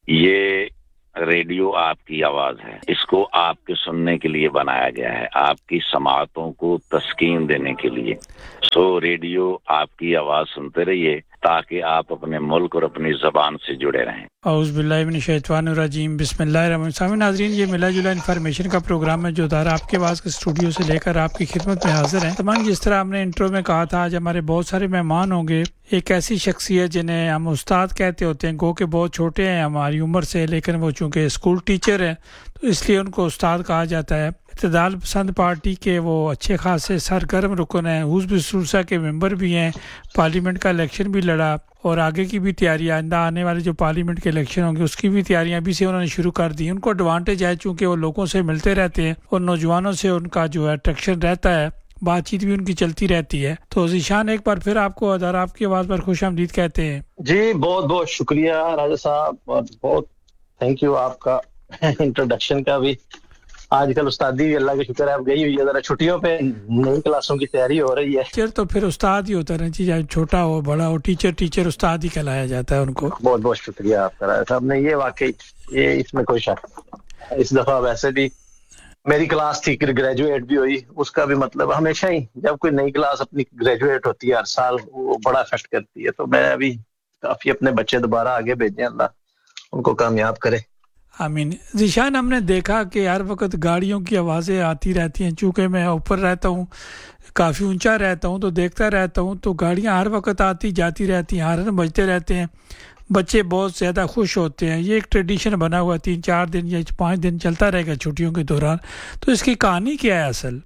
یہ ریڈیو آپ کی آواز ہے، اس کو آپ کے سننے کے لیے بنایا گیا ہے، آپ کی سماعتوں کو تسکین دینے کے لیے۔ ریڈیو آپ کی آواز سنتے رہیے تاکہ آپ اپنے ملک اور اپنی زبان سے جڑے رہیں۔ اعوذ باللہ من الشیطان الرجیم، بسم اللہ الرحمن الرحیم۔ ناظرین، یہ ملا جلا انفارمیشن کا پروگرام ہے جو ادارہ آپ کے آواز کے اسٹوڈیو سے لے کر آپ کی خدمت میں حاضر ہیں۔ تمام جس طرح ہم نے انٹرو میں کہا تھا، آج ہمارے بہت سارے مہمان ہوں گے۔ ایک ایسی شخصیت جنہیں ہم استاد کہتے ہوتے ہیں، گو کہ بہت چھوٹے ہیں ہماری عمر سے، لیکن وہ چونکہ اسکول ٹیچر ہیں تو اس لیے ان کو استاد کہا جاتا ہے۔ اعتدال پسند پارٹی کے وہ اچھے خاصے سرگرم رکن ہیں، حزب سرسا کے ممبر بھی ہیں، پارلیمنٹ کا الیکشن بھی لڑا اور آگے کی بھی تیاری، آئندہ آنے والے جو پارلیمنٹ کے الیکشن ہوں گے اس کی بھی تیاریاں ابھی سے انہوں نے شروع کر دی۔ ان کو ایڈوانٹیج ہے چونکہ وہ لوگوں سے ملتے رہتے ہیں اور نوجوانوں سے ان کا جو ہے اٹریکشن رہتا ہے، بات چیت بھی ان کی چلتی رہتی ہے۔ تو ذیشان، ایک بار پھر آپ کو ادارہ آپ کی آواز پر خوش آمدید کہتے ہیں۔ جی بہت بہت شکریہ راجہ صاحب، اور بہت تھینک یو آپ کا انٹروڈکشن کا بھی۔ آج کل استادی بھی اللہ کا شکر ہے اب گئی ہوئی ہے، ذرا چھٹیوں پہ نئی کلاسوں کی تیاری ہو رہی ہے۔ ٹیچر تو پھر استاد ہی ہوتا ہے، چاہے چھوٹا ہو بڑا ہو، ٹیچر استاد ہی کہلایا جاتا ہے ان کو۔ بہت بہت شکریہ آپ کا راجہ صاحب نے، یہ واقعی یہ اس میں کوئی شک نہیں۔ اس دفعہ ویسے بھی میری کلاس تھی، گریجویٹ بھی ہوئی، اس کا بھی مطلب ہمیشہ ہی جب کوئی نئی کلاس اپنی گریجویٹ ہوتی ہے ہر سال وہ بڑا افیکٹ کرتی ہے۔ تو میں ابھی کافی اپنے بچے دوبارہ آگے بھیجیں، اللہ ان کو کامیاب کرے، آمین۔ ذیشان، ہم نے دیکھا کہ ہر وقت گاڑیوں کی آوازیں آتی رہتی ہیں، چونکہ میں اوپر رہتا ہوں، کافی اونچا رہتا ہوں تو دیکھتا رہتا ہوں، تو گاڑیاں ہر وقت آتی جاتی رہتی ہیں، ہارن بجتے رہتے ہیں، بچے بہت زیادہ خوش ہوتے ہیں۔ یہ ایک ٹریڈیشن بنا ہوا 3-4 دن یا 5 دن چلتا رہے گا چھٹیوں کے دوران۔ تو اس کی کہانی کیا ہے اصل؟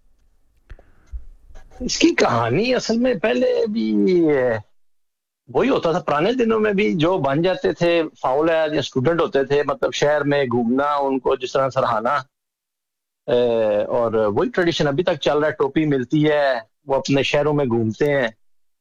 اس کی کہانی اصل میں پہلے بھی وہی ہوتا تھا، پرانے دنوں میں بھی جو بن جاتے تھے فاول یا اسٹوڈنٹ ہوتے تھے، مطلب شہر میں گھومنا، ان کو جس طرح سراہنا، اور وہی ٹریڈیشن ابھی تک چل رہا ہے۔ ٹوپی ملتی ہے، وہ اپنے شہروں میں گھومتے ہیں،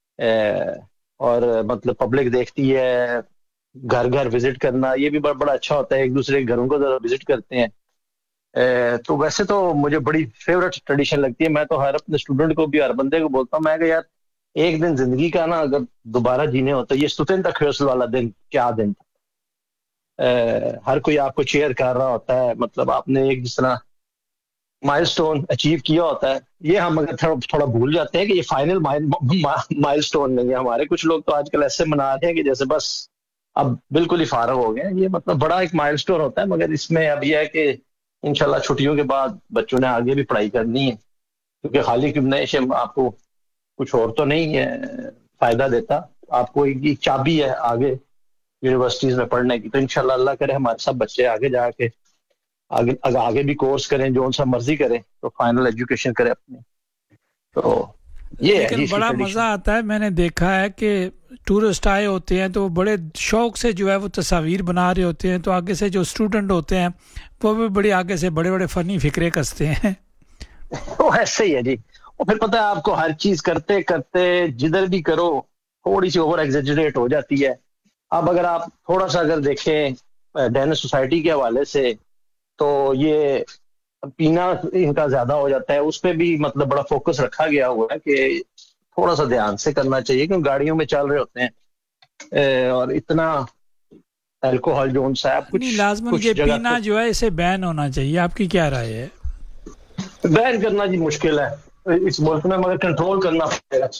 اور مطلب پبلک دیکھتی ہے، گھر گھر وزٹ کرنا یہ بھی بڑا اچھا ہوتا ہے، ایک دوسرے کے گھروں کو ذرا وزٹ کرتے ہیں۔ تو ویسے تو مجھے بڑی فیوریٹ ٹریڈیشن لگتی ہے۔ میں تو ہر اپنے اسٹوڈنٹ کو بھی، ہر بندے کو بولتا ہوں میں کہ یار ایک دن زندگی کا نا اگر دوبارہ جینے ہوتا ہے، یہ ستن تک خیوسل والا دن کیا دن تھا۔ ہر کوئی آپ کو چیئر کر رہا ہوتا ہے، مطلب آپ نے ایک جس طرح مائل سٹون اچیو کیا ہوتا ہے، یہ ہم اگر تھوڑا بھول جاتے ہیں کہ یہ فائنل مائل سٹون نہیں ہے۔ ہمارے کچھ لوگ تو آج کل ایسے منا رہے ہیں کہ جیسے بس اب بالکل ہی فارغ ہو گئے ہیں۔ یہ مطلب بڑا ایک مائل سٹون ہوتا ہے، مگر اس میں اب یہ ہے کہ انشاءاللہ چھٹیوں کے بعد بچوں نے آگے بھی پڑھائی کرنی ہے، کیونکہ خالی گمنیشیم آپ کو کچھ اور تو نہیں ہے فائدہ دیتا، آپ کو ایک چابی ہے آگے یونیورسٹیز میں پڑھنے کی۔ تو انشاءاللہ اللہ کرے ہمارے سب بچے آگے جا کے آگے بھی کورس کریں، جو ان سے مرضی کریں، تو فائنل ایجوکیشن کریں اپنی۔ تو یہ لیکن بڑا مزہ آتا ہے، میں نے دیکھا ہے کہ ٹورسٹ آئے ہوتے ہیں تو بڑے شوق سے جو ہے وہ تصاویر بنا رہے ہوتے ہیں، تو آگے سے جو اسٹوڈنٹ ہوتے ہیں وہ بھی بڑی آگے سے بڑے بڑے فنی فکرے کستے ہیں۔ وہ ایسے ہی ہے جی، اور پھر پتہ ہے آپ کو ہر چیز کرتے کرتے جدھر بھی کرو تھوڑی سی اوور ایگزیجریٹ ہو جاتی ہے۔ اب اگر آپ تھوڑا سا اگر دیکھیں ڈینس سوسائٹی کے حوالے سے، تو یہ پینا ان کا زیادہ ہو جاتا ہے، اس پہ بھی مطلب بڑا فوکس رکھا گیا ہوا ہے کہ تھوڑا سا دھیان سے کرنا چاہیے، کیونکہ گاڑیوں میں چل رہے ہوتے ہیں اور اتنا الکوہول جو ان سے نہیں، لازماً یہ پینا جو ہے اسے بین ہونا چاہیے، آپ کی کیا رائے ہے؟ بین کرنا جی مشکل ہے اس ملک میں، مگر کنٹرول کرنا پڑے گا،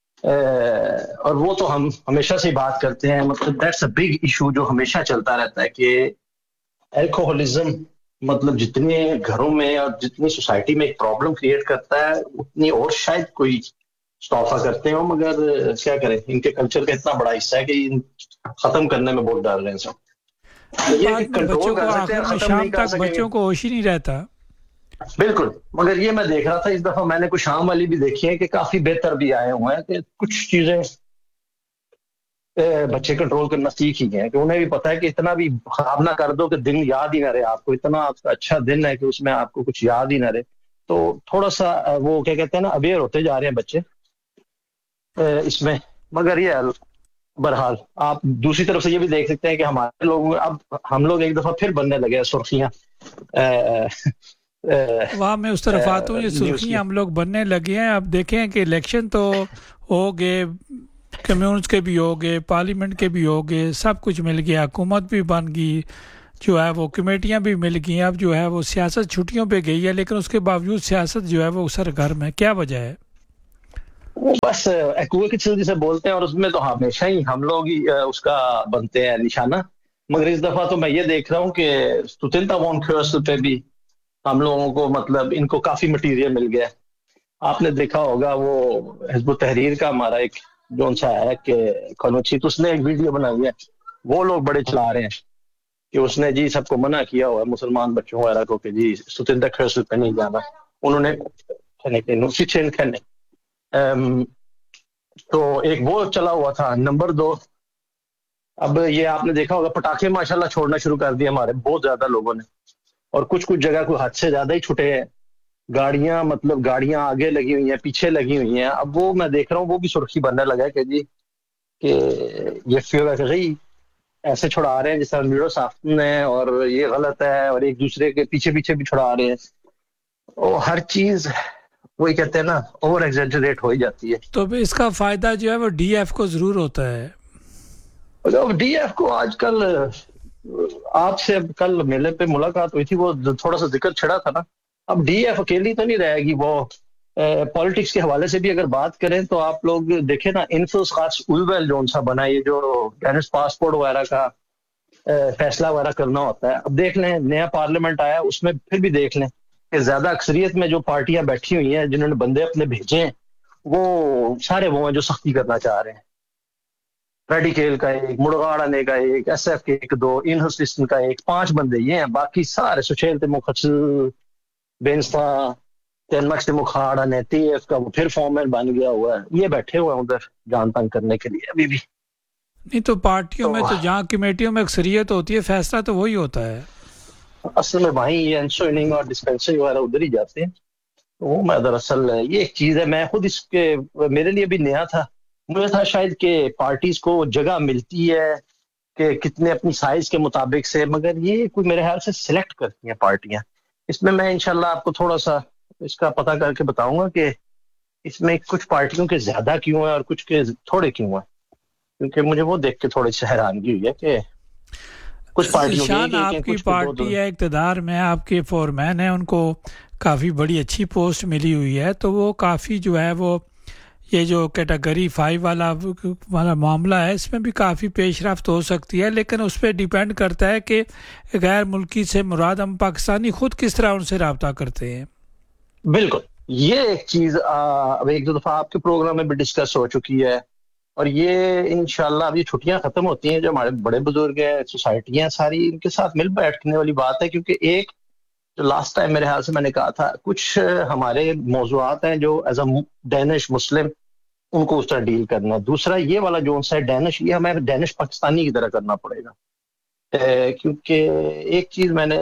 اور وہ تو ہم ہمیشہ سے بات کرتے ہیں، مطلب دیٹس اے بگ ایشو جو ہمیشہ چلتا رہتا ہے کہ الکوہولزم مطلب جتنے گھروں میں اور جتنی سوسائٹی میں ایک پرابلم کریٹ کرتا ہے اتنی اور شاید کوئی اسٹافا کرتے ہوں، مگر کیا کریں، ان کے کلچر کا اتنا بڑا حصہ ہے کہ ختم کرنے میں ووٹ ڈال رہے ہیں سب۔ یہ کہ کنٹرول کر سکتے ہیں، ختم نہیں کر سکیں گے، بچوں کو ہوش ہی نہیں رہتا۔ بالکل، مگر یہ میں دیکھ رہا تھا اس دفعہ میں نے کچھ شام والی بھی دیکھی ہے کہ کافی بہتر بھی آئے ہوئے ہیں، کہ کچھ چیزیں بچے کنٹرول کرنا سیکھ ہی گئے ہیں، کہ انہیں بھی پتا ہے کہ اتنا بھی خراب نہ کر دو کہ دن یاد ہی نہ رہے آپ کو، اتنا آپ کا اچھا دن ہے کہ اس میں آپ کو کچھ یاد ہی نہ رہے۔ تو تھوڑا سا وہ کیا کہتے ہیں نا، اویئر ہوتے جا رہے ہیں بچے اس میں، مگر یہ بہرحال آپ دوسری طرف سے یہ بھی دیکھ سکتے ہیں کہ ہمارے لوگ اب ہم لوگ ایک دفعہ پھر بننے لگے ہیں سرخیاں۔ وہاں میں اس طرف آتا ہوں، یہ سرخیاں ہم لوگ بننے لگے ہیں۔ اب دیکھیں کہ الیکشن تو ہو گئے، कम्यून्स के भी हो गए, पार्लियामेंट के भी हो गए, सब कुछ मिल गया, हुकूमत भी बन गई, जो है वो कमेटियां भी मिल गई। अब जो है वो सियासत छुट्टियों पे गई है, लेकिन उसके बावजूद सियासत जो है वो सरगर्म है। क्या वजह है? वो बस कुएं की छिल जिसे बोलते हैं, और उसमें तो हमेशा ही हम लोग ही उसका बनते हैं निशाना। मगर इस दफा तो मैं ये देख रहा हूँ कि सुतिंता वॉन क्योर्सल पे भी हम लोगों को मतलब इनको काफी मटेरियल मिल गया। आपने देखा होगा वो हिजबुत तहरीर का हमारा एक जो सा है कि खनोचित, उसने एक वीडियो बनाई है, वो लोग बड़े चला रहे हैं कि उसने जी सबको मना किया हुआ है मुसलमान बच्चों वगैरह को कि जी सुतिंता क्योर्सल पे नहीं जाना। उन्होंने तो एक वो चला हुआ था। नंबर 2, अब ये आपने देखा होगा पटाखे माशाल्लाह छोड़ना शुरू कर दिए हमारे बहुत ज्यादा लोगों ने, और कुछ कुछ जगह कोई हद से ज्यादा ही छुटे हैं। गाड़ियां मतलब गाड़ियां आगे लगी हुई हैं, पीछे लगी हुई हैं। अब वो मैं देख रहा हूँ वो भी सुर्खी बनने लगा है कि जी कि ये फिर ऐसे छुड़ा रहे हैं जिस तरह मीरो साफ्त ने, और ये गलत है, और एक दूसरे के पीछे पीछे भी छुड़ा रहे हैं। और हर चीज वही कहते हैं ना, ओवर एग्जेजरेट हो ही जाती है। तो इसका फायदा जो है वो डीएफ को जरूर होता है। डीएफ को आजकल, आपसे कल मेले पे मुलाकात हुई थी, वो थोड़ा सा जिक्र छिड़ा था ना। अब डीएफ अकेली तो नहीं रहेगी, वो पॉलिटिक्स के हवाले से भी अगर बात करें तो आप लोग देखें ना, इन्फोस खास उलवेल जोन सा बना, ये जो डेनिस पासपोर्ट वगैरह का फैसला वगैरह करना होता है। अब देख लें नया पार्लियामेंट आया, उसमें फिर भी देख लें कि ज्यादा अक्सरियत में जो पार्टियां बैठी हुई हैं, जिन्होंने बंदे अपने भेजे हैं, वो सारे वो हैं जो सख्ती करना चाह रहे हैं। रेडिकेल का एक, मुड़गाड़ाने का एक, एसएफ के 1-2, इनहस्टिस्टन का एक, 5 बंदे ये हैं। बाकी सारे सुशेल ते मुखत्सल बेंस्ता तेनमक्स ते मुखाड़ा ने टीएफ का वो फिर फॉर्मैन बन गया हुआ है। ये बैठे हुए हैं उधर जान तंग करने के लिए अभी भी। नहीं तो पार्टियों में तो जहाँ कमेटियों में अक्सरियत होती है, फैसला तो वही होता है। असल में भाई ये इंश्योरिंग और डिस्पेंसरी वगैरह उधर ही जाते हैं। वो मैं दरअसल ये एक चीज है, मैं खुद इसके मेरे लिए भी नया था। मुझे था शायद कि पार्टीज को जगह मिलती है कि कितने अपनी साइज के मुताबिक से, मगर ये कोई मेरे ख्याल से सिलेक्ट करती हैं पार्टियां। इसमें मैं इंशाल्लाह आपको थोड़ा सा इसका पता करके बताऊंगा कि इसमें कुछ पार्टियों के ज्यादा क्यों है और कुछ के थोड़े क्यों है, क्योंकि मुझे वो देख के थोड़ी सी हैरानगी हुई है कि कुछ पार्टियों की आपकी पार्टी है इक़्तिदार में, आपके फोरमैन है, उनको काफ़ी बड़ी अच्छी पोस्ट मिली हुई है, तो वो काफ़ी जो है वो ये जो कैटेगरी 5 वाला मामला है, इसमें भी काफ़ी पेशरफ्त हो सकती है। लेकिन उस पर डिपेंड करता है कि गैर मुल्की से मुराद हम पाकिस्तानी खुद किस तरह उनसे रब्ता करते हैं। बिल्कुल, ये एक चीज़ अब 1-2 दफ़ा आपके प्रोग्राम में भी डिस्कस हो चुकी है, और ये इंशाल्लाह अभी छुट्टियां खत्म होती हैं, जो हमारे बड़े बुजुर्ग हैं, सोसाइटियां सारी, इनके साथ मिल बैठने वाली बात है। क्योंकि एक जो लास्ट टाइम मेरे ख्याल से मैंने कहा था, कुछ हमारे मौजूआत हैं जो एज अ डैनिश मुस्लिम उनको उस तरह डील करना। दूसरा ये वाला जो है डैनिश, ये हमें डैनिश पाकिस्तानी की तरह करना पड़ेगा। क्योंकि एक चीज मैंने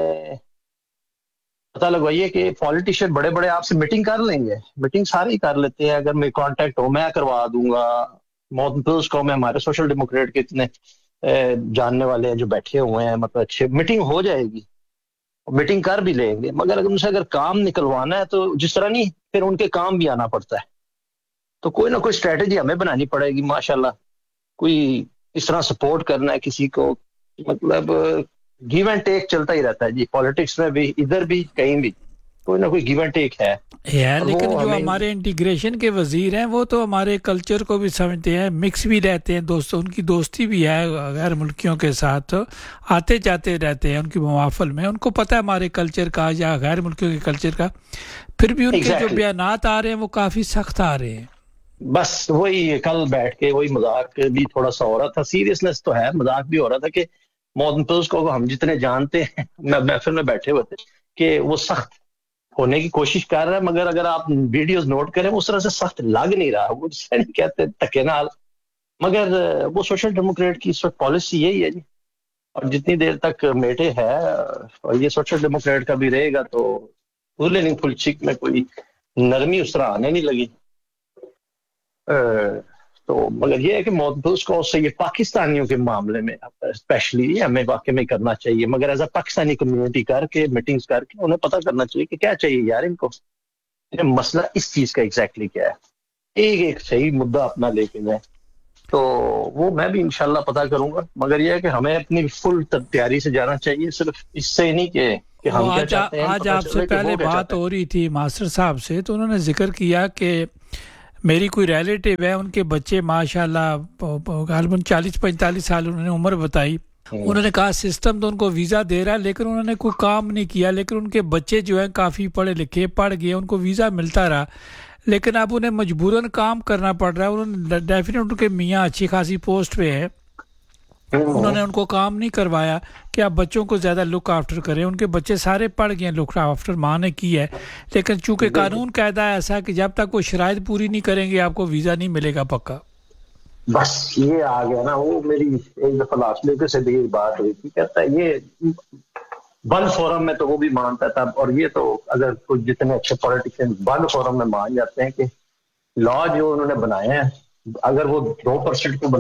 पता लगवाई है कि पॉलिटिशियन बड़े बड़े आपसे मीटिंग कर लेंगे, मीटिंग सारे ही कर लेते हैं, अगर मेरे कॉन्टेक्ट हो मैं करवा दूंगा। मॉडर्न को में हमारे सोशल डेमोक्रेट के इतने जानने वाले हैं जो बैठे हुए हैं, मतलब अच्छे मीटिंग हो जाएगी, मीटिंग कर भी लेंगे। मगर अगर उनसे अगर काम निकलवाना है तो जिस तरह नहीं, फिर उनके काम भी आना पड़ता है, तो कोई ना कोई स्ट्रेटेजी हमें बनानी पड़ेगी। माशाल्लाह कोई इस तरह सपोर्ट करना है किसी को, मतलब गिव एंड टेक चलता ही रहता है जी, पॉलिटिक्स में भी, इधर भी, कहीं भी कोई ना कोई गिव एंड टेक है। लेकिन जो हमारे इंटीग्रेशन के वजीर हैं वो तो हमारे कल्चर को भी समझते हैं, मिक्स भी रहते हैं, दोस्तों उनकी दोस्ती भी है गैर मुल्कियों के साथ, आते जाते रहते हैं उनकी मुवाफल में, उनको पता है हमारे कल्चर का या गैर मुल्कियों के कल्चर का, फिर भी उनके जो बयानात आ रहे हैं वो काफ़ी सख्त आ रहे हैं। बस वही कल बैठ के वही मजाक भी थोड़ा सा हो रहा था, सीरियसनेस तो है, मजाक भी हो रहा था कि मॉडर्न को हम जितने जानते हैं, महफिल में बैठे हुए थे, कि वो सख्त होने की कोशिश कर रहा है, मगर अगर आप वीडियोस नोट करें उस तरह से सख्त लग नहीं रहा। वो जिसे नहीं कहते धक्के नाल, मगर वो सोशल डेमोक्रेट की इस वक्त पॉलिसी यही है जी। और जितनी देर तक मेटे है और ये सोशल डेमोक्रेट का भी रहेगा तो फुल फुलचिक में कोई नरमी उस तरह आने नहीं लगी। तो मगर ये है कि मौजूद को उससे ये पाकिस्तानियों के मामले में स्पेशली हमें वाकई में करना चाहिए, मगर एज अ पाकिस्तानी कम्युनिटी करके मीटिंग्स करके उन्हें पता करना चाहिए कि क्या चाहिए यार इनको, मसला इस चीज का एग्जैक्टली क्या है, एक सही मुद्दा अपना लेके जाए। تو وہ میں بھی انشاءاللہ پتہ کروں گا، مگر یہ ہے کہ ہمیں اپنی فل تیاری سے جانا چاہیے، صرف اس سے نہیں کہ ہم کیا چاہتے ہیں. آج آپ سے پہلے بات ہو رہی تھی ماسٹر صاحب سے، تو انہوں نے ذکر کیا کہ میری کوئی ریلیٹیو ہے، ان کے بچے ماشاءاللہ غالباً 40-45 سال انہوں نے عمر بتائی. انہوں نے کہا سسٹم تو ان کو ویزا دے رہا ہے، لیکن انہوں نے کوئی کام نہیں کیا، لیکن ان کے بچے جو ہیں کافی پڑھے لکھے پڑھ گئے، ان کو ویزا ملتا رہا، لیکن اب انہیں مجبوراً کام کرنا پڑ رہا ہے. انہوں نے ڈیفینیٹ ان کے میاں اچھی خاصی پوسٹ پہ ہے، انہوں نے ان کو کام نہیں کروایا کہ آپ بچوں کو زیادہ لک آفٹر کریں. ان کے بچے سارے پڑھ گئے ہیں، لک آفٹر ماں نے کی ہے، لیکن چونکہ قانون قاعدہ ایسا ہے کہ جب تک وہ شرائط پوری نہیں کریں گے آپ کو ویزا نہیں ملے گا پکا. بس یہ آ گیا نا. وہ میری ایک دفعہ لاسٹ سے بھی بات ہوئی تھی، کہتا ہے یہ بند فورم میں تو وہ بھی مانتا تھا، اور یہ تو اگر کچھ جتنے اچھے پولیٹیشین بند فورم میں مان جاتے ہیں کہ لا جو انہوں نے بنائے ہیں، اگر وہ 2% کو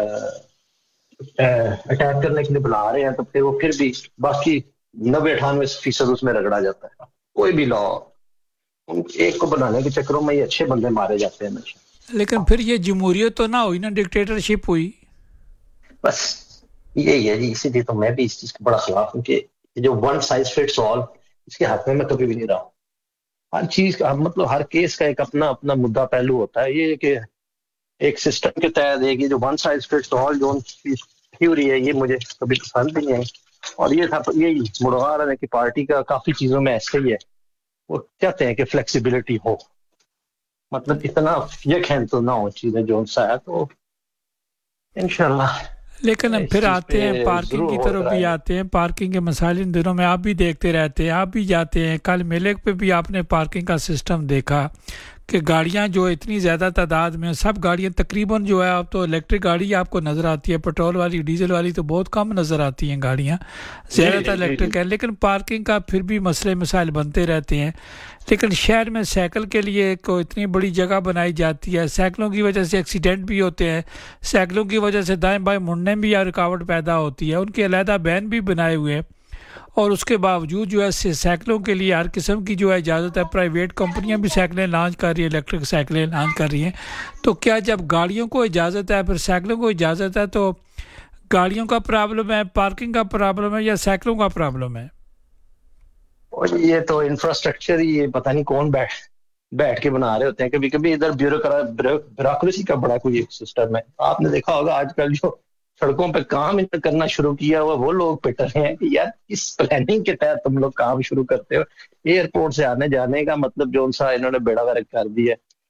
اٹیک کرنے کے لیے بلا رہے ہیں تو پھر وہ پھر بھی باقی 90-98% اس میں رگڑا جاتا ہے. کوئی بھی لا ایک کو بنانے کے چکروں میں یہ اچھے بندے مارے جاتے ہیں ہمیشہ. لیکن پھر یہ جمہوریت تو نہ ہوئی نا، ڈکٹیٹرشپ ہوئی. بس یہی ہے جی، اسی لیے تو میں بھی اس چیز کے بڑا خلاف ہوں کہ جو ون سائز فٹس آل اس کے حق میں کبھی بھی نہیں رہا. ہر چیز کا مطلب ہر کیس کا ایک اپنا اپنا مدعا پہلو ہوتا ہے. یہ کہ ایک سسٹم کے تحت ایک یہ جو ون سائز فٹس آل جو تھیوری ہے، یہ مجھے کبھی پسند بھی نہیں ہے. اور یہ تھا یہی مڑغا رہنے کی پارٹی کا کافی چیزوں میں ایسے ہی ہے، وہ چاہتے ہیں کہ فلیکسیبلٹی ہو، مطلب اتنا یکھین تو نہ ہو چیزیں جو سا ہے. تو انشاءاللہ لیکن ہم پھر آتے ہیں پارکنگ کی طرف بھی آتے ہیں. پارکنگ کے مسائل ان دنوں میں آپ بھی دیکھتے رہتے ہیں، آپ بھی جاتے ہیں. کل میلے پہ بھی آپ نے پارکنگ کا سسٹم دیکھا کہ گاڑیاں جو اتنی زیادہ تعداد میں، سب گاڑیاں تقریباً جو ہے اب تو الیکٹرک گاڑی آپ کو نظر آتی ہے، پیٹرول والی ڈیزل والی تو بہت کم نظر آتی ہیں گاڑیاں، زیادہ تر الیکٹرک ہے. لیکن پارکنگ کا پھر بھی مسئلے مسائل بنتے رہتے ہیں. لیکن شہر میں سائیکل کے لیے کو اتنی بڑی جگہ بنائی جاتی ہے، سائیکلوں کی وجہ سے ایکسیڈنٹ بھی ہوتے ہیں، سائیکلوں کی وجہ سے دائیں بائیں مڑنے بھی رکاوٹ پیدا ہوتی ہے. ان کے علیحدہ بین بھی بنائے ہوئے ہیں، اور اس کے باوجود جو ہے سائیکلوں کے لیے ہر قسم کی جو ہے اجازت ہے. پرائیویٹ کمپنیاں بھی سائیکلیں لانچ کر رہی ہیں، الیکٹرک سائیکلیں لانچ کر رہی ہیں. تو کیا جب گاڑیوں کو اجازت ہے پھر سائیکلوں کو اجازت ہے، تو گاڑیوں کا پرابلم ہے، پارکنگ کا پرابلم ہے، یا سائیکلوں کا پرابلم ہے؟ یہ تو انفراسٹرکچر ہی پتہ نہیں کون بیٹھ کے بنا رہے ہوتے ہیں. کبھی کبھی ادھر بیوروکریسی کا بڑا کوئی سسٹم ہے. آپ نے دیکھا ہوگا آج کل جو سڑکوں پہ کام کرنا شروع کیا ہوا وہ لوگ پٹ رہے ہیں کہ یار اس پلاننگ کے تحت تم لوگ کام شروع کرتے ہو. ایئرپورٹ سے آنے جانے کا مطلب جو سا انہوں نے بیڑا غرق کر دیا.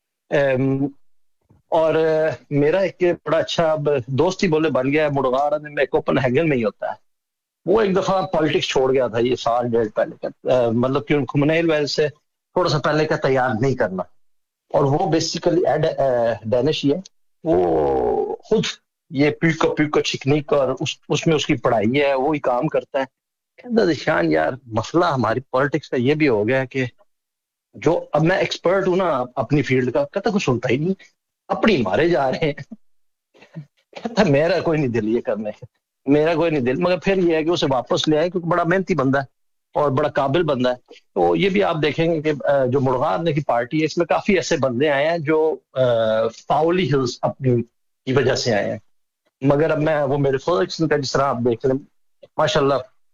اور میرا ایک بڑا اچھا دوست ہی بولے بن گیا ہے مڑغار میں کوپن ہیگن میں ہی ہوتا ہے. وہ ایک دفعہ پالیٹکس چھوڑ گیا تھا، یہ سال ڈیڑھ پہلے کا، مطلب کہ خمینی ویل سے تھوڑا سا پہلے کا تیار نہیں کرنا. اور وہ بیسیکلی ڈینش ہی ہے، وہ خود یہ پیکو چھکنیک اور اس میں اس کی پڑھائی ہے، وہی کام کرتا ہے. کہتا دشان یار مسئلہ ہماری پالیٹکس کا یہ بھی ہو گیا کہ جو اب میں ایکسپرٹ ہوں نا اپنی فیلڈ کا، کہتا کچھ سنتا ہی نہیں، اپنی مارے جا رہے ہیں. کہتا میرا کوئی نہیں دل یہ کرنے کا، میرا کوئی نہیں دل. مگر پھر یہ ہے کہ اسے واپس لے آئے کیونکہ بڑا محنتی بندہ ہے اور بڑا قابل بندہ ہے. تو یہ بھی آپ دیکھیں گے کہ جو مڑغار کی پارٹی ہے اس میں کافی ایسے بندے آئے ہیں جو فاؤلی ہلز اپنی کی وجہ سے آئے ہیں. مگر اب میں وہ میرے فرگسن کا جس طرح آپ دیکھ لیں ماشاءاللہ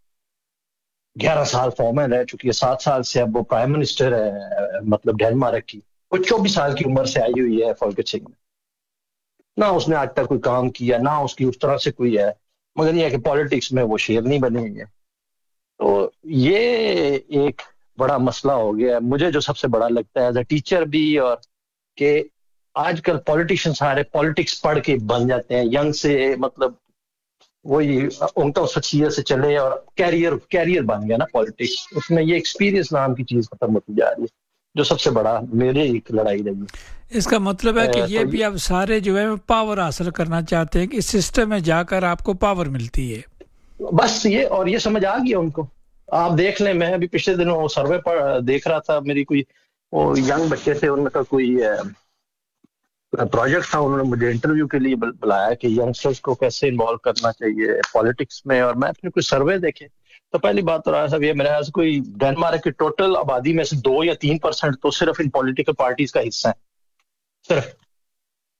11 سال فورمین رہ چکی ہے، 7 سال سے اب وہ پرائم منسٹر ہے مطلب ڈینمارک کی. وہ 24 سال کی عمر سے آئی ہوئی ہے فرگسن میں. نہ اس نے آج تک کوئی کام کیا، نہ اس کی اس طرح سے کوئی ہے، مگر یہ ہے کہ پالیٹکس میں وہ شیر نہیں بنے ہوئی ہے. تو یہ ایک بڑا مسئلہ ہو گیا ہے مجھے جو سب سے بڑا لگتا ہے ایز اے ٹیچر بھی، اور کہ آج کل پولیٹیشین سارے پالیٹکس پڑھ کے بن جاتے ہیں ینگ سے، مطلب وہی ان کا شخصیت سے چلے اور کیریئر بن گیا نا پالیٹکس. اس میں یہ ایکسپیرینس نام کی چیز ختم ہوتی جا رہی ہے، جو سب سے بڑا میرے ایک لڑائی رہی. اس کا مطلب ہے کہ یہ بھی اب سارے جو ہے پاور حاصل کرنا چاہتے ہیں کہ اس سسٹم میں جا کر آپ کو پاور ملتی ہے. بس یہ اور یہ سمجھ آ گیا ان کو. آپ دیکھ لیں، میں ابھی پچھلے دنوں سروے پر دیکھ رہا تھا، میری کوئی وہ ینگ بچے تھے، ان کا کوئی پروجیکٹ تھا، انہوں نے مجھے انٹرویو کے لیے بلایا کہ ینگسٹرز کو کیسے انوالو کرنا چاہیے پالیٹکس میں. اور میں اپنے کوئی سروے دیکھے تو پہلی بات تو رہا صاحب یہ میرے خیال سے کوئی ڈینمارک کی ٹوٹل آبادی میں سے 2 یا 3% تو صرف ان پولیٹیکل پارٹیز کا حصہ ہے صرف.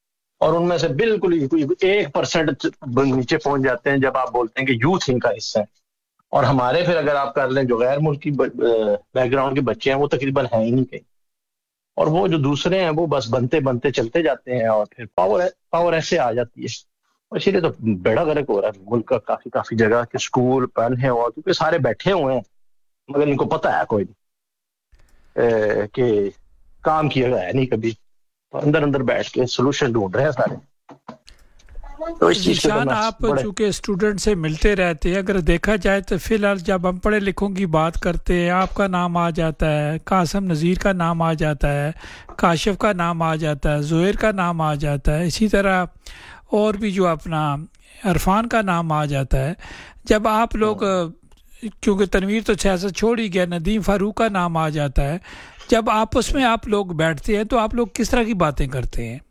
اور ان میں سے بالکل ہی کوئی 1% نیچے پہنچ جاتے ہیں جب آپ بولتے ہیں کہ یوتھ ان کا حصہ ہے. اور ہمارے پھر اگر آپ کر لیں جو غیر ملکی بیک گراؤنڈ کے بچے ہیں وہ تقریباً ہیں ہی نہیں کہیں. اور وہ جو دوسرے ہیں وہ بس بنتے بنتے چلتے جاتے ہیں اور پھر پاور ایسے آ جاتی ہے. اور اسی لیے تو بیڑا غرق ہو رہا ہے ملک کا کافی جگہ کہ اسکول بند ہیں اور کیونکہ سارے بیٹھے ہوئے ہیں مگر ان کو پتہ ہے کوئی نہیں کہ کام کیا گیا ہے نہیں کبھی. اندر اندر بیٹھ کے سولوشن ڈھونڈ رہے ہیں سارے. تو اس چیز ذیشان آپ چونکہ اسٹوڈنٹ سے ملتے رہتے ہیں اگر دیکھا جائے تو فی الحال جب ہم پڑھے لکھوں کی بات کرتے ہیں آپ کا نام آ جاتا ہے, قاسم نذیر کا نام آ جاتا ہے, کاشف کا نام آ جاتا ہے, زہیر کا نام آ جاتا ہے, اسی طرح اور بھی جو اپنا عرفان کا نام آ جاتا ہے. جب آپ لوگ کیونکہ تنویر تو سیاست چھوڑ ہی گیا, ندیم فاروق کا نام آ جاتا ہے, جب آپس میں آپ لوگ بیٹھتے ہیں تو آپ لوگ کس طرح کی باتیں کرتے ہیں؟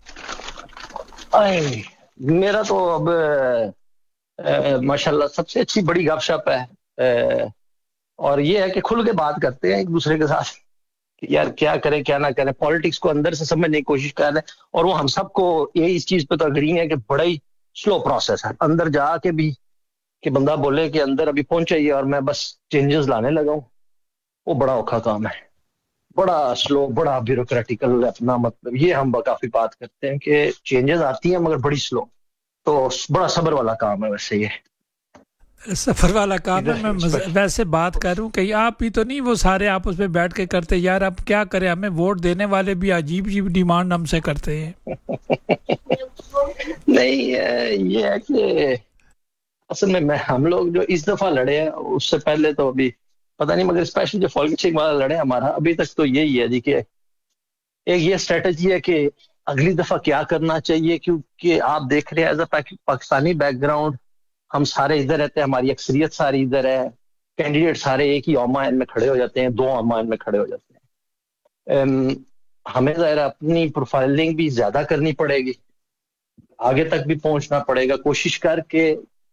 میرا تو اب ماشاءاللہ سب سے اچھی بڑی گپ شپ ہے اور یہ ہے کہ کھل کے بات کرتے ہیں ایک دوسرے کے ساتھ کہ یار کیا کریں کیا نہ کریں. پالیٹکس کو اندر سے سمجھنے کی کوشش کر رہے ہیں اور وہ ہم سب کو یہ اس چیز پہ تو اگری ہے کہ بڑا ہی سلو پروسیس ہے اندر جا کے بھی کہ بندہ بولے کہ اندر ابھی پہنچا ہی ہے اور میں بس چینجز لانے لگا ہوں, وہ بڑا اوکھا کام ہے, بڑا سلو, بڑا بیوروکریٹیکل. اپنا مطلب یہ ہم کافی بات کرتے ہیں کہ چینجز آتی ہیں مگر بڑی سلو, تو بڑا صبر والا کام ہے. ویسے یہ سفر والا کام ہے. میں ویسے بات کر رہا ہوں کہ آپ بھی تو نہیں وہ سارے آپس میں بیٹھ کے کرتے یار اب کیا کریں, ہمیں ووٹ دینے والے بھی عجیب عجیب ڈیمانڈ ہم سے کرتے ہیں. نہیں یہ ہے کہ اصل میں ہم لوگ جو اس دفعہ لڑے ہیں اس سے پہلے تو ابھی پتہ نہیں مگر اسپیشل جو فالک چیک والا لڑے ہمارا ابھی تک تو یہی ہے جی کہ ایک یہ اسٹریٹجی ہے کہ اگلی دفعہ کیا کرنا چاہیے, کیونکہ آپ دیکھ رہے ہیں as a Pakistani back ground ہم سارے ادھر رہتے ہیں, ہماری اکثریت ساری ادھر ہے, کینڈیڈیٹ سارے ایک ہی عمان میں کھڑے ہو جاتے ہیں, 2 عمان میں کھڑے ہو جاتے ہیں. ہمیں ظاہر اپنی پروفائلنگ بھی زیادہ کرنی پڑے گی, آگے تک بھی پہنچنا پڑے گا کوشش کر کے.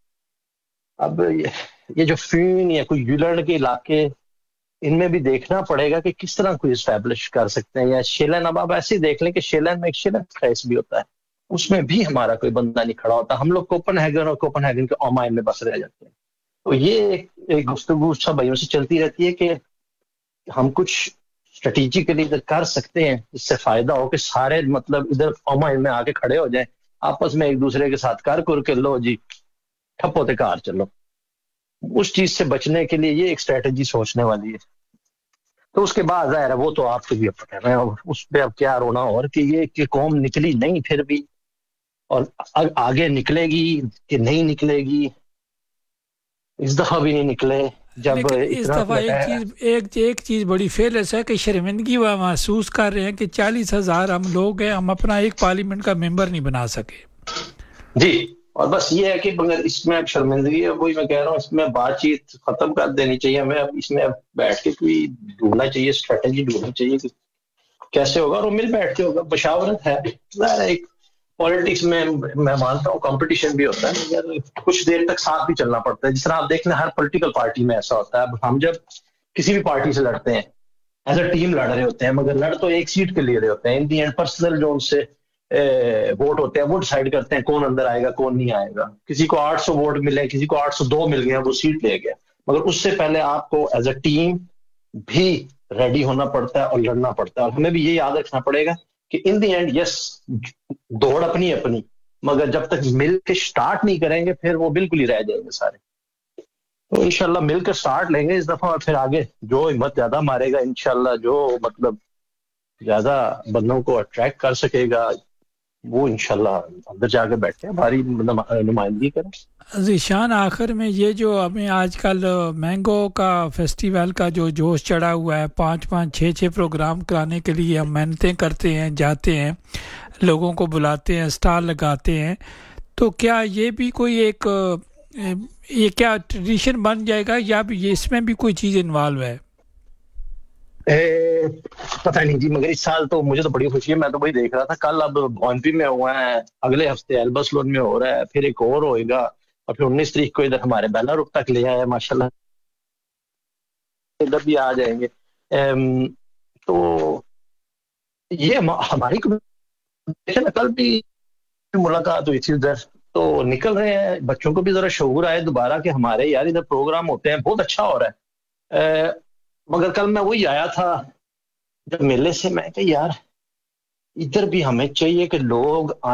اب یہ جو فین یا کوئی یولرڈ کے علاقے ان میں بھی دیکھنا پڑے گا کہ کس طرح کوئی اسٹیبلش کر سکتے ہیں. یا شیلن, اب آپ ایسے ہی دیکھ لیں کہ شیلن میں ایک شیلن فیس بھی ہوتا ہے, اس میں بھی ہمارا کوئی بندہ نہیں کھڑا ہوتا, ہم لوگ کوپن ہیگن اور کوپن ہیگن کے عمان میں بس رہ جاتے ہیں. تو یہ ایک گفتگو سب بھائیوں سے چلتی رہتی ہے کہ ہم کچھ اسٹریٹجیکلی ادھر کر سکتے ہیں اس سے فائدہ ہو کہ سارے مطلب ادھر عمان میں آ کے کھڑے ہو جائیں, آپس میں ایک دوسرے کے ساتھ کر کے لو جی ٹھپ ہوتے کار چلو. اس چیز سے بچنے کے لیے یہ ایک اسٹریٹجی سوچنے والی ہے. تو اس کے بعد ظاہر ہے وہ تو آپ کو بھی پتہ ہے اس پہ اب کیا رونا اور کہ یہ کہ قوم نکلی نہیں پھر بھی, اور آگے نکلے گی کہ نہیں نکلے گی, اس دفعہ بھی نہیں نکلے. جب لیکن اس دفعہ ایک چیز بڑی فیلس ہے کہ شرمندگی وہ محسوس کر رہے ہیں کہ 40,000 ہم لوگ ہیں, ہم اپنا ایک پارلیمنٹ کا ممبر نہیں بنا سکے. جی, اور بس یہ ہے کہ مگر اس میں اب شرمندگی ہے, وہی میں کہہ رہا ہوں, اس میں بات چیت ختم کر دینی چاہیے ہمیں. اب اس میں بیٹھ کے کوئی ڈھونڈنا چاہیے, اسٹریٹجی ڈھونڈنی چاہیے کہ کیسے ہوگا, اور وہ مل بیٹھ کے ہوگا. مشاورت ہے ایک پالیٹکس میں مانتا ہوں کمپٹیشن بھی ہوتا ہے مگر کچھ دیر تک ساتھ بھی چلنا پڑتا ہے. جس طرح آپ دیکھ لیں ہر پولیٹیکل پارٹی میں ایسا ہوتا ہے. اب ہم جب کسی بھی پارٹی سے لڑتے ہیں ایز اے ٹیم لڑ رہے ہوتے ہیں مگر لڑ تو ایک سیٹ کے لیے رہے ہوتے ہیں. ان دی اینڈ پرسنل جو ان سے ووٹ ہوتے ہیں وہ ڈیسائیڈ کرتے ہیں کون اندر آئے گا کون نہیں آئے گا. کسی کو 800 ووٹ ملے, کسی کو 802 مل گیا, وہ سیٹ لے گیا. مگر اس سے پہلے آپ کو ایز اے ٹیم بھی ریڈی ہونا پڑتا ہے اور لڑنا پڑتا ہے. اور ہمیں بھی یہ یاد رکھنا پڑے گا کہ ان دی اینڈ یس دوڑ اپنی مگر جب تک مل کے سٹارٹ نہیں کریں گے پھر وہ بالکل ہی رہ جائیں گے سارے. تو انشاءاللہ مل کر سٹارٹ لیں گے اس دفعہ, اور پھر آگے جو ہمت زیادہ مارے گا انشاءاللہ, جو مطلب زیادہ بندوں کو اٹریکٹ کر سکے گا وہ انشاءاللہ اندر جا کے بیٹھے ہماری نمائندگی کریں. ذیشان آخر میں یہ جو ہمیں آج کل مینگو کا فیسٹیول کا جو جوش چڑھا ہوا ہے, 5 6 پروگرام کرانے کے لیے ہم محنتیں کرتے ہیں, جاتے ہیں, لوگوں کو بلاتے ہیں, اسٹال لگاتے ہیں, تو کیا یہ بھی کوئی ایک یہ کیا ٹریڈیشن بن جائے گا یا بھی اس میں بھی کوئی چیز انوالو ہے؟ پتہ نہیں جی, مگر اس سال تو مجھے تو بڑی خوشی ہے. میں تو وہی دیکھ رہا تھا کل, اب بونپی میں ہوا ہے, اگلے ہفتے ایلبس لون میں ہو رہا ہے, پھر ایک اور ہوئے گا, اور پھر 19 تاریخ کو ادھر ہمارے بیلا رخ تک لے آیا ماشاءاللہ, ادھر بھی آ جائیں گے. تو یہ ہماری کل بھی ملاقات ہوئی تھی ادھر، تو نکل رہے ہیں، بچوں کو بھی ذرا شعور آئے دوبارہ کہ ہمارے یار ادھر پروگرام ہوتے ہیں، بہت اچھا ہو رہا ہے۔ مگر کل میں وہی آیا تھا جب میلے سے، میں کہ یار ادھر بھی ہمیں چاہیے کہ لوگ